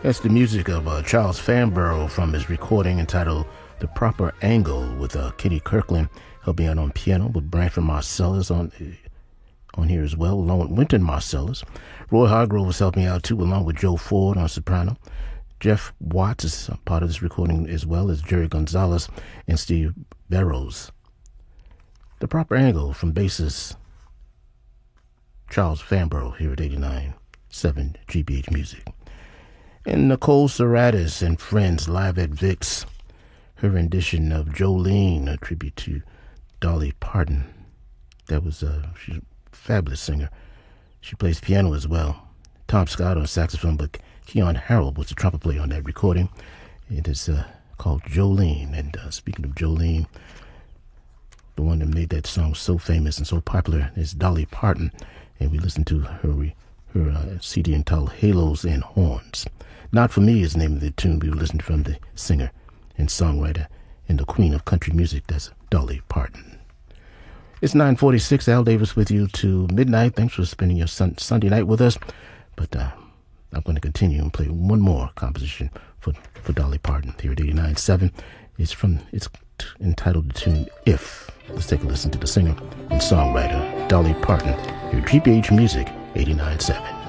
That's the music of Charles Fanborough from his recording entitled The Proper Angle with Kenny Kirkland helping out on piano, with Branford Marsalis on here as well, along with Wynton Marsalis. Roy Hargrove was helping out too, along with Joe Ford on soprano. Jeff Watts is a part of this recording as well as Jerry Gonzalez and Steve Barrows. The Proper Angle from bassist Charles Fanborough here at 89.7 GBH Music. And Nicole Serratis and Friends live at Vic's, her rendition of Jolene, a tribute to Dolly Parton. That was she's a fabulous singer. She plays piano as well. Tom Scott on saxophone, but Keon Harold was the trumpet player on that recording. It is called Jolene. And speaking of Jolene, the one that made that song so famous and so popular is Dolly Parton. And we listened to her CD entitled Halos and Horns. Not For Me is the name of the tune. We listened from the singer and songwriter and the queen of country music, that's Dolly Parton. It's 9:46. Al Davis with you to midnight. Thanks for spending your Sunday night with us. But I'm going to continue and play one more composition for Dolly Parton here at 89.7. It's entitled the tune If. Let's take a listen to the singer and songwriter Dolly Parton here at GBH Music 89.7.